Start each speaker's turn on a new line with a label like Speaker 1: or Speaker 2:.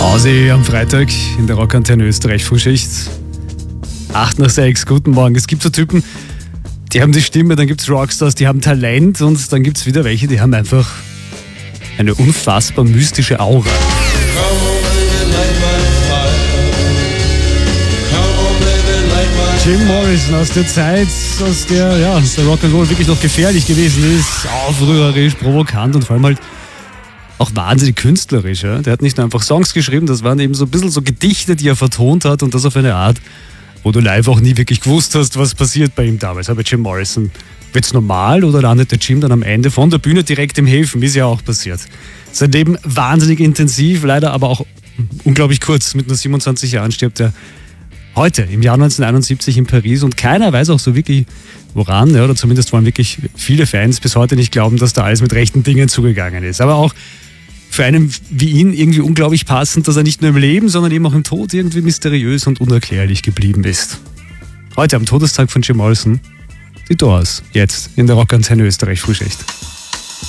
Speaker 1: Krause am Freitag in der Rockantenne Österreich Frühschicht. 8 nach 6, guten Morgen. Es gibt so Typen, die haben die Stimme, dann gibt es Rockstars, die haben Talent und dann gibt es wieder welche, die haben einfach eine unfassbar mystische Aura. Jim Morrison aus der Zeit, aus der der Rock'n'Roll wirklich noch gefährlich gewesen ist, aufrührerisch, provokant und vor allem halt auch wahnsinnig künstlerisch. Ja? Der hat nicht nur einfach Songs geschrieben, das waren eben so ein bisschen so Gedichte, die er vertont hat und das auf eine Art, wo du live auch nie wirklich gewusst hast, was passiert bei ihm damals. Aber Jim Morrison, wird's normal oder landet der Jim dann am Ende von der Bühne direkt im Häfen, wie es ja auch passiert? Sein Leben wahnsinnig intensiv, leider aber auch unglaublich kurz. Mit nur 27 Jahren stirbt er heute, im Jahr 1971 in Paris und keiner weiß auch so wirklich, woran, oder zumindest wollen wirklich viele Fans bis heute nicht glauben, dass da alles mit rechten Dingen zugegangen ist. Aber auch für einen wie ihn irgendwie unglaublich passend, dass er nicht nur im Leben, sondern eben auch im Tod irgendwie mysteriös und unerklärlich geblieben ist. Heute am Todestag von Jim Morrison, die Doors, jetzt in der Rockantenne Österreich Frühschicht.